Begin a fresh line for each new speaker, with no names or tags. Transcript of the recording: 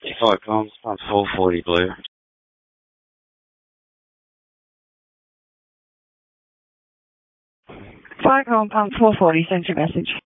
Cyclones, pump 440 blue.
Cyclone pump 440, send your message.